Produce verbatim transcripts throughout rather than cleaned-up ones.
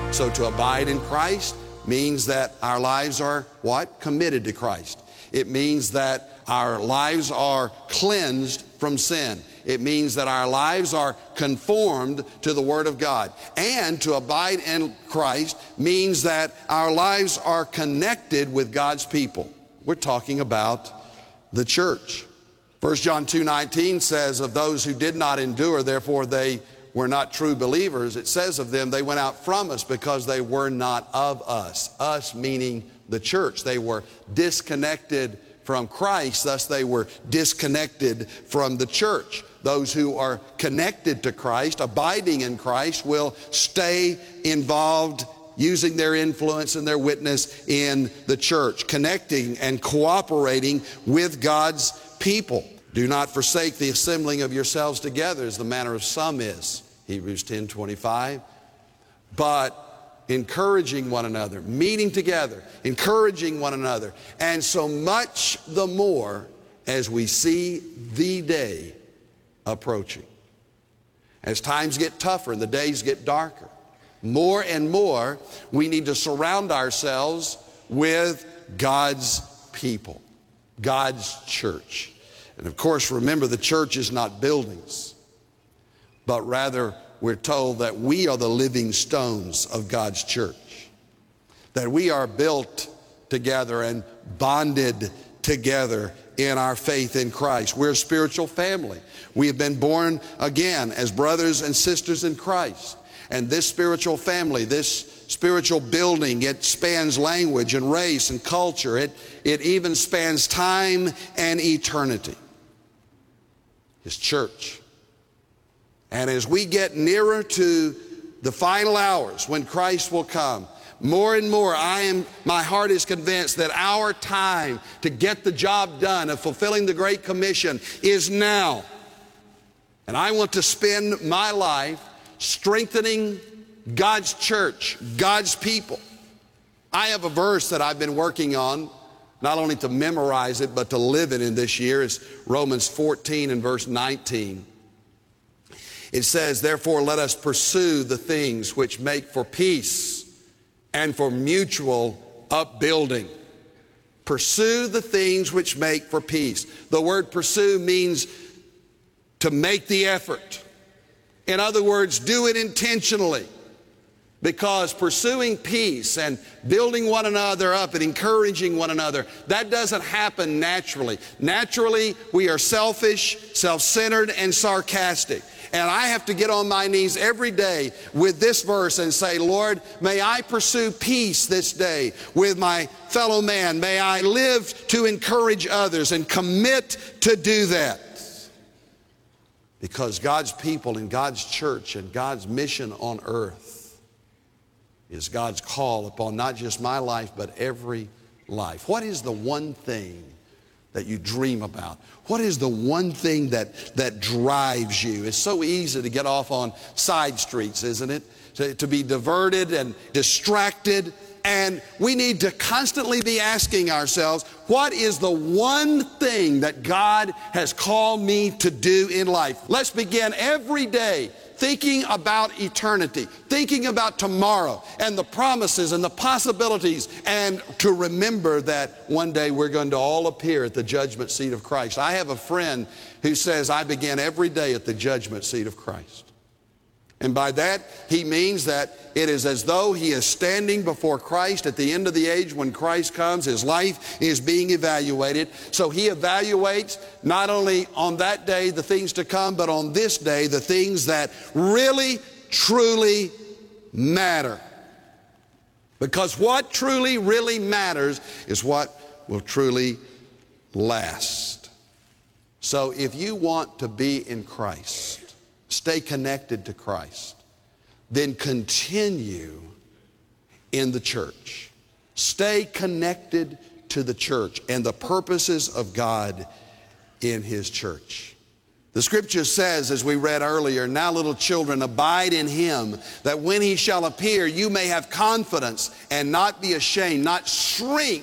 So to abide in Christ means that our lives are what? Committed to Christ. It means that our lives are cleansed from sin. It means that our lives are conformed to the Word of God. And to abide in Christ means that our lives are connected with God's people. We're talking about the church. First John two nineteen says, of those who did not endure, therefore they were not true believers. It says of them, they went out from us because they were not of us. Us meaning the church. They were disconnected from Christ, thus they were disconnected from the church. Those who are connected to Christ, abiding in Christ, will stay involved, using their influence and their witness in the church, connecting and cooperating with God's people. Do not forsake the assembling of yourselves together, as the manner of some is, Hebrews ten twenty-five. But encouraging one another, meeting together, encouraging one another, and so much the more as we see the day approaching. As times get tougher and the days get darker, more and more we need to surround ourselves with God's people, God's church. And of course, remember, the church is not buildings, but rather we're told that we are the living stones of God's church, that we are built together and bonded together in our faith in Christ. We're a spiritual family. We have been born again as brothers and sisters in Christ. And this spiritual family, this spiritual building, it spans language and race and culture. It, it even spans time and eternity. His church. And as we get nearer to the final hours when Christ will come, more and more I am, my heart is convinced that our time to get the job done of fulfilling the Great Commission is now. And I want to spend my life strengthening God's church, God's people. I have a verse that I've been working on, not only to memorize it, but to live it in this year. It's Romans fourteen and verse nineteen. It says, therefore let us pursue the things which make for peace and for mutual upbuilding. Pursue the things which make for peace. The word pursue means to make the effort. In other words, do it intentionally. Because pursuing peace and building one another up and encouraging one another, that doesn't happen naturally. Naturally, we are selfish, self-centered, and sarcastic. And I have to get on my knees every day with this verse and say, Lord, may I pursue peace this day with my fellow man. May I live to encourage others and commit to do that. Because God's people and God's church and God's mission on earth is God's call upon not just my life, but every life. What is the one thing that you dream about? What is the one thing that, that drives you? It's so easy to get off on side streets, isn't it? To, to be diverted and distracted. And we need to constantly be asking ourselves, what is the one thing that God has called me to do in life? Let's begin every day thinking about eternity, thinking about tomorrow and the promises and the possibilities, and to remember that one day we're going to all appear at the judgment seat of Christ. I have a friend who says, I begin every day at the judgment seat of Christ. And by that, he means that it is as though he is standing before Christ at the end of the age when Christ comes. His life is being evaluated. So he evaluates not only on that day the things to come, but on this day the things that really, truly matter. Because what truly, really matters is what will truly last. So if you want to be in Christ, stay connected to Christ, then continue in the church. Stay connected to the church and the purposes of God in His church. The scripture says, as we read earlier, now little children, abide in Him, that when He shall appear, you may have confidence and not be ashamed, not shrink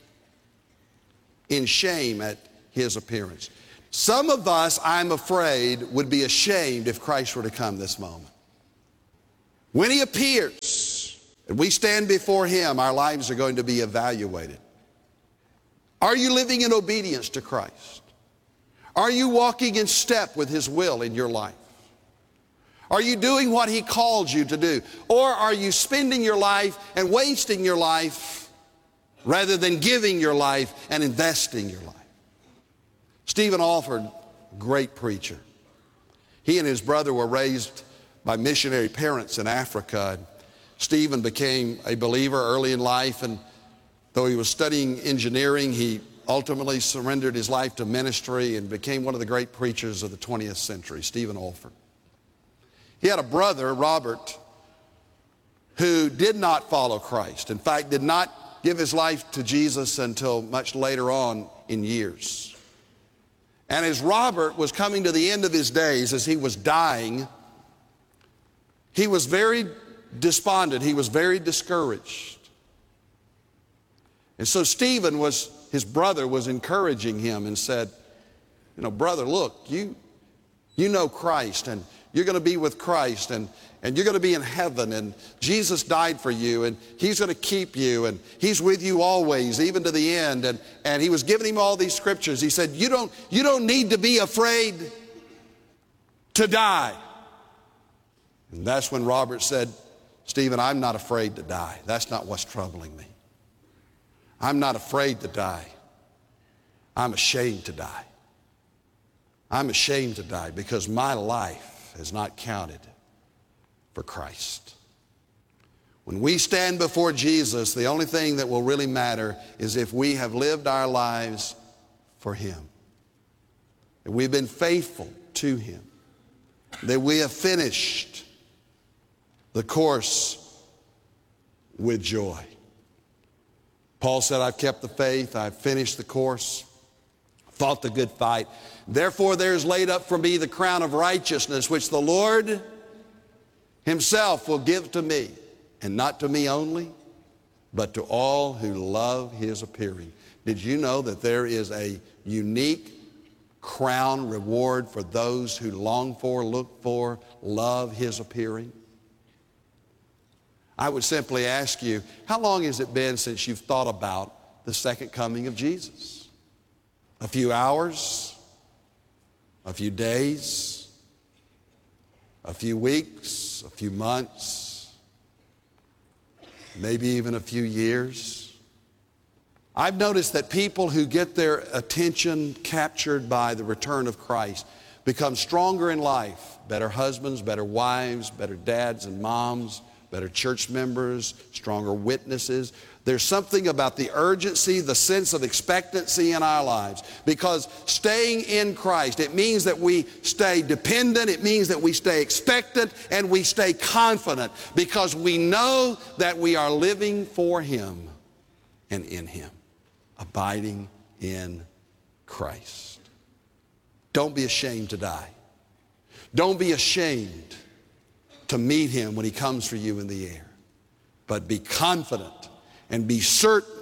in shame at His appearance. Some of us, I'm afraid, would be ashamed if Christ were to come this moment. When He appears, And we stand before Him, our lives are going to be evaluated. Are you living in obedience to Christ? Are you walking in step with His will in your life? Are you doing what He called you to do? Or are you spending your life and wasting your life rather than giving your life and investing your life? Stephen Alford, great preacher. He and his brother were raised by missionary parents in Africa. Stephen became a believer early in life, and though he was studying engineering, he ultimately surrendered his life to ministry and became one of the great preachers of the twentieth century, Stephen Alford. He had a brother, Robert, who did not follow Christ. In fact, did not give his life to Jesus until much later on in years. And as Robert was coming to the end of his days, as he was dying, he was very despondent. He was very discouraged. And so Stephen was, his brother was encouraging him and said, you know, brother, look, you, you know Christ, and you're going to be with Christ, and, and you're going to be in heaven, and Jesus died for you, and He's going to keep you, and He's with you always, even to the end. And, and he was giving him all these scriptures. He said, you don't, you don't need to be afraid to die. And that's when Robert said, Stephen, I'm not afraid to die. That's not what's troubling me. I'm not afraid to die. I'm ashamed to die. I'm ashamed to die because my life has not counted for Christ. When we stand before Jesus, the only thing that will really matter is if we have lived our lives for Him, that we've been faithful to Him, that we have finished the course with joy. Paul said, I've kept the faith, I've finished the course, fought the good fight. Therefore there is laid up for me the crown of righteousness, which the Lord Himself will give to me, and not to me only, but to all who love His appearing. Did you know that there is a unique crown reward for those who long for, look for, love His appearing? I would simply ask you, how long has it been since you've thought about the second coming of Jesus? A few hours? A few days? A few weeks? A few months? Maybe even a few years? I've noticed that people who get their attention captured by the return of Christ become stronger in life, better husbands, better wives, better dads and moms, better church members, stronger witnesses. There's something about the urgency, the sense of expectancy in our lives. Because staying in Christ, it means that we stay dependent, it means that we stay expectant, and we stay confident because we know that we are living for Him and in Him, abiding in Christ. Don't be ashamed to die. Don't be ashamed to meet Him when He comes for you in the air. But be confident and be certain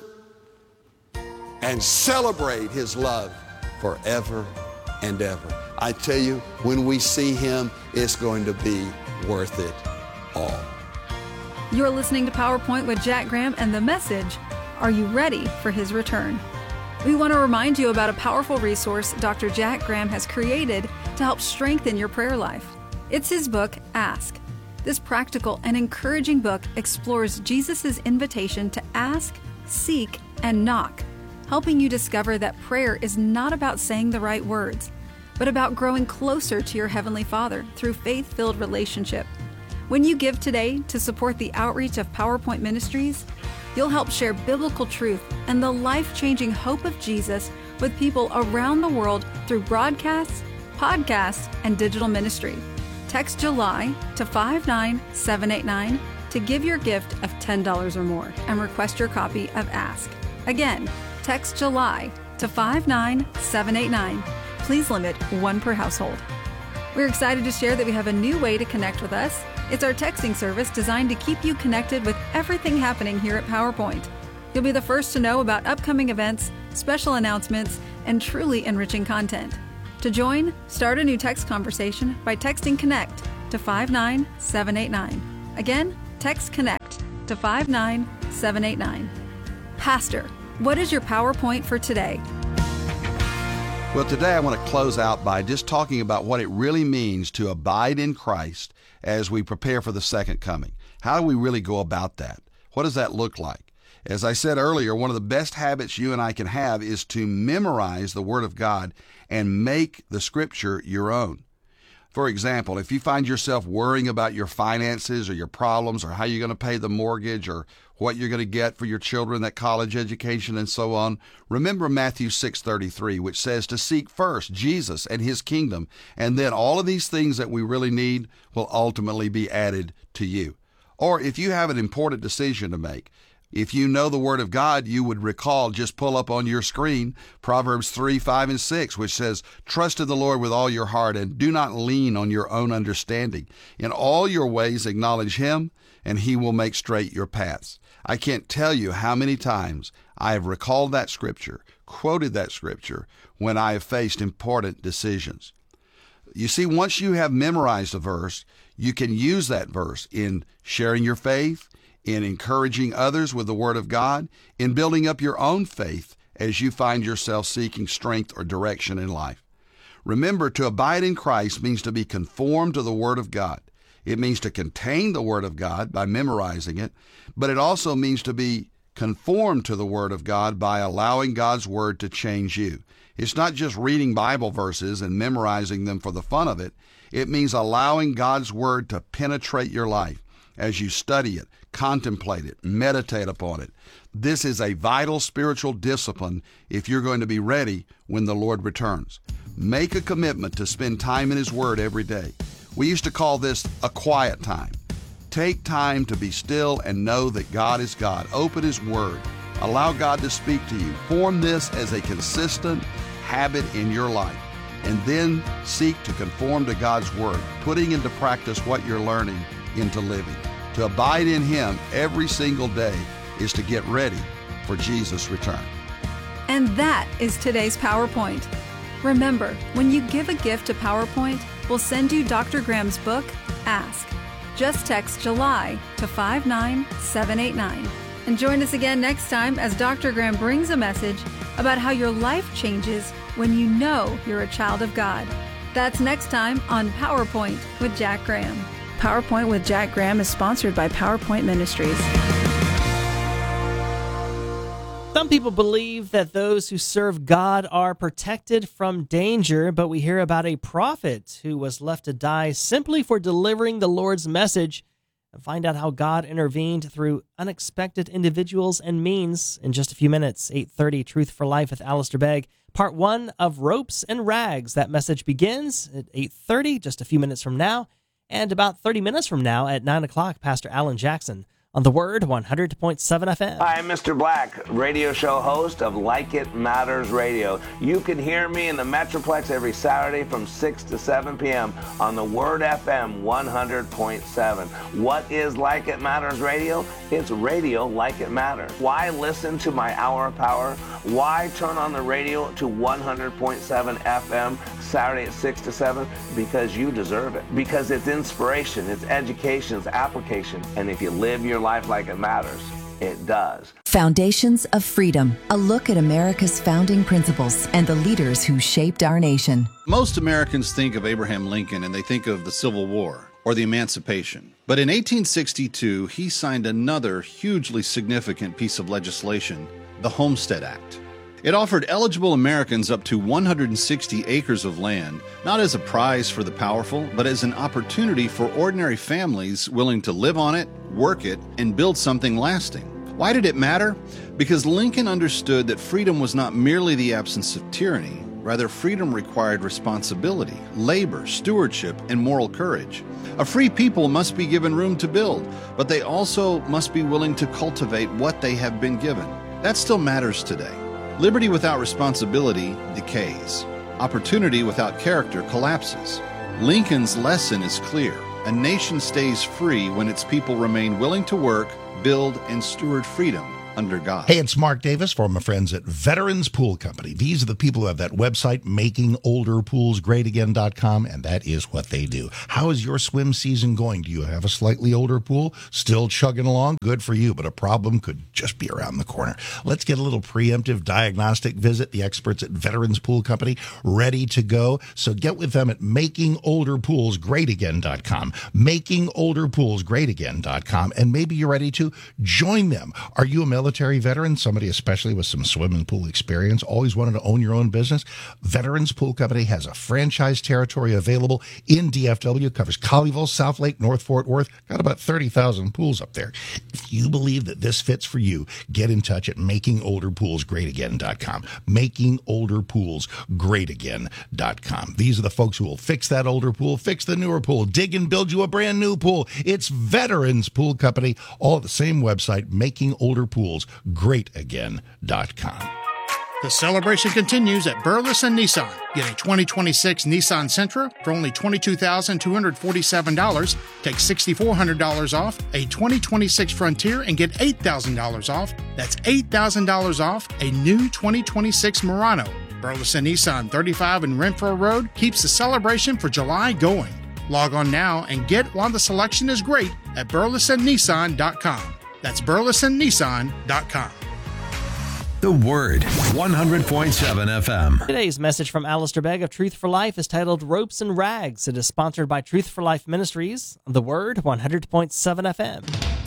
and celebrate His love forever and ever. I tell you, when we see Him, it's going to be worth it all. You're listening to PowerPoint with Jack Graham, and the message, are you ready for His return? We want to remind you about a powerful resource Doctor Jack Graham has created to help strengthen your prayer life. It's his book, Ask. This practical and encouraging book explores Jesus' invitation to ask, seek, and knock, helping you discover that prayer is not about saying the right words, but about growing closer to your Heavenly Father through faith-filled relationship. When you give today to support the outreach of PowerPoint Ministries, you'll help share biblical truth and the life-changing hope of Jesus with people around the world through broadcasts, podcasts, and digital ministry. Text July to five nine seven eight nine to give your gift of ten dollars or more and request your copy of Ask. Again, text July to five nine seven eight nine. Please limit one per household. We're excited to share that we have a new way to connect with us. It's our texting service designed to keep you connected with everything happening here at PowerPoint. You'll be the first to know about upcoming events, special announcements, and truly enriching content. To join, start a new text conversation by texting CONNECT to five nine seven eight nine. Again, text CONNECT to five nine seven eight nine. Pastor, what is your PowerPoint for today? Well, today I want to close out by just talking about what it really means to abide in Christ as we prepare for the second coming. How do we really go about that? What does that look like? As I said earlier, one of the best habits you and I can have is to memorize the Word of God and make the Scripture your own. For example, if you find yourself worrying about your finances or your problems or how you're going to pay the mortgage or what you're going to get for your children, that college education and so on, remember Matthew six thirty-three, which says to seek first Jesus and His kingdom, and then all of these things that we really need will ultimately be added to you. Or if you have an important decision to make, if you know the Word of God, you would recall, just pull up on your screen, Proverbs three, five, and six, which says, trust in the Lord with all your heart and do not lean on your own understanding. In all your ways acknowledge Him, and He will make straight your paths. I can't tell you how many times I have recalled that Scripture, quoted that Scripture, when I have faced important decisions. You see, once you have memorized a verse, you can use that verse in sharing your faith, in encouraging others with the Word of God, in building up your own faith as you find yourself seeking strength or direction in life. Remember, to abide in Christ means to be conformed to the Word of God. It means to contain the Word of God by memorizing it, but it also means to be conformed to the Word of God by allowing God's Word to change you. It's not just reading Bible verses and memorizing them for the fun of it. It means allowing God's Word to penetrate your life as you study it, contemplate it, meditate upon it. This is a vital spiritual discipline if you're going to be ready when the Lord returns. Make a commitment to spend time in His Word every day. We used to call this a quiet time. Take time to be still and know that God is God. Open His Word. Allow God to speak to you. Form this as a consistent habit in your life. And then seek to conform to God's Word, putting into practice what you're learning into living. To abide in Him every single day is to get ready for Jesus' return. And that is today's PowerPoint. Remember, when you give a gift to PowerPoint, we'll send you Doctor Graham's book, Ask. Just text July to five nine seven eight nine. And join us again next time as Doctor Graham brings a message about how your life changes when you know you're a child of God. That's next time on PowerPoint with Jack Graham. PowerPoint with Jack Graham is sponsored by PowerPoint Ministries. Some people believe that those who serve God are protected from danger, but we hear about a prophet who was left to die simply for delivering the Lord's message, and find out how God intervened through unexpected individuals and means in just a few minutes. eight thirty, Truth for Life with Alistair Begg, part one of Ropes and Rags. That message begins at eight thirty, just a few minutes from now. And about thirty minutes from now at nine o'clock, Pastor Alan Jackson on The Word, one hundred point seven F M. Hi, I'm Mister Black, radio show host of Like It Matters Radio. You can hear me in the Metroplex every Saturday from six to seven p.m. on The Word F M one hundred point seven. What is Like It Matters Radio? It's radio like it matters. Why listen to my Hour of Power? Why turn on the radio to one hundred point seven F M Saturday at six to seven? Because you deserve it. Because it's inspiration, it's education, it's application. And if you live your life like it matters, it does. Foundations of Freedom, a look at America's founding principles and the leaders who shaped our nation. Most Americans think of Abraham Lincoln and they think of the Civil War or the Emancipation. But in eighteen sixty-two, he signed another hugely significant piece of legislation, the Homestead Act. It offered eligible Americans up to one hundred sixty acres of land, not as a prize for the powerful, but as an opportunity for ordinary families willing to live on it, work it, and build something lasting. Why did it matter? Because Lincoln understood that freedom was not merely the absence of tyranny. Rather, freedom required responsibility, labor, stewardship, and moral courage. A free people must be given room to build, but they also must be willing to cultivate what they have been given. That still matters today. Liberty without responsibility decays. Opportunity without character collapses. Lincoln's lesson is clear. A nation stays free when its people remain willing to work, build, and steward freedom under God. Hey, it's Mark Davis from my friends at Veterans Pool Company. These are the people who have that website, making older pools great again dot com, and that is what they do. How is your swim season going? Do you have a slightly older pool? Still chugging along? Good for you, but a problem could just be around the corner. Let's get a little preemptive diagnostic visit. The experts at Veterans Pool Company ready to go. So get with them at making older pools great again dot com, making older pools great again dot com, and maybe you're ready to join them. Are you a military veteran, somebody especially with some swimming pool experience, always wanted to own your own business? Veterans Pool Company has a franchise territory available in D F W, covers Colleyville, South Lake, North Fort Worth, got about thirty thousand pools up there. If you believe that this fits for you, get in touch at making older pools great again dot com, making older pools great again dot com. These are the folks who will fix that older pool, fix the newer pool, dig and build you a brand new pool. It's Veterans Pool Company, all at the same website, making older pools great again dot com. The celebration continues at Burleson Nissan. Get a twenty twenty-six Nissan Sentra for only twenty-two thousand two hundred forty-seven dollars. Take six thousand four hundred dollars off. A twenty twenty-six Frontier and get eight thousand dollars off. That's eight thousand dollars off a new twenty twenty-six Murano. Burleson Nissan, thirty-five and Renfro Road, keeps the celebration for July going. Log on now and get while the selection is great at burleson nissan dot com. That's burleson nissan dot com. The Word, one hundred point seven F M. Today's message from Alistair Begg of Truth for Life is titled Ropes and Rags. It is sponsored by Truth for Life Ministries. The Word, one hundred point seven F M.